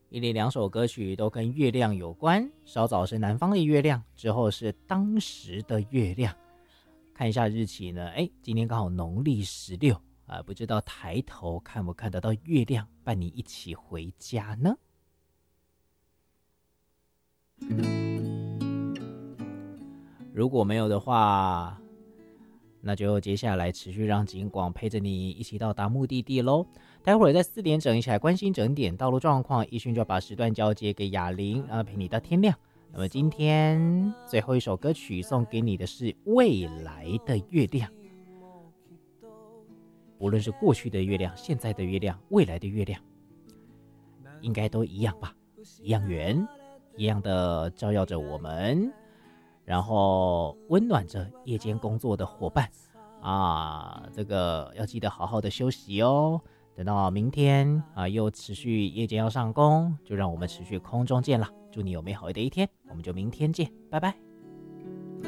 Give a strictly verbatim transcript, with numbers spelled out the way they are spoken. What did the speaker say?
一连两首歌曲都跟月亮有关，稍早是南方的月亮，之后是当时的月亮。看一下日期呢，哎，今天刚好农历十六啊，不知道抬头看不看得到月亮，伴你一起回家呢？如果没有的话，那就接下来持续让景广陪着你一起到达目的地咯。待会儿在四点整一起来关心整点道路状况，一迅就把时段交接给雅玲，啊，陪你到天亮。那么今天最后一首歌曲送给你的是未来的月亮，无论是过去的月亮、现在的月亮、未来的月亮，应该都一样吧，一样圆，一样的照耀着我们，然后温暖着夜间工作的伙伴啊，这个要记得好好的休息哦。等到明天啊，又持续夜间要上工，就让我们持续空中见了。祝你有美好的一天，我们就明天见，拜拜。